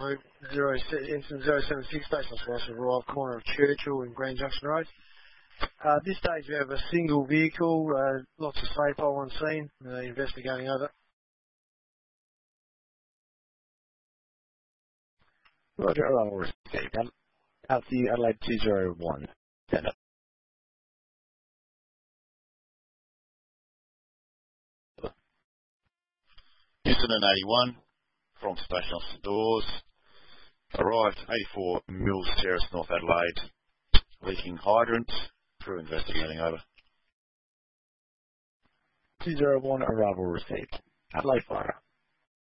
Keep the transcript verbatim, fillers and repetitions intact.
zero, Instant zero seven six station loss have arrived corner of Churchill and Green Junction Road. Uh, at this stage we have a single vehicle, uh, lots of safe hole on scene, uh, investigating over. Roger, arrival received. Out to Adelaide two zero one. Stand up. Houston and eighty-one from station officer doors. Arrived eighty-four Mills Terrace, North Adelaide. Leaking hydrant. Crew investigating over. two zero one, arrival received. Adelaide Fire.